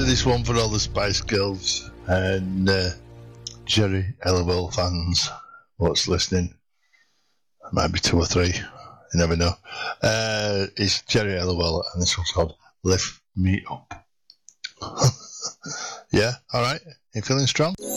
this one for all the Spice Girls and Jerry Halliwell fans. What's listening? Might be 2 or 3. You never know. It's Jerry Halliwell, and this one's called Lift Me Up. Yeah, all right. You feeling strong?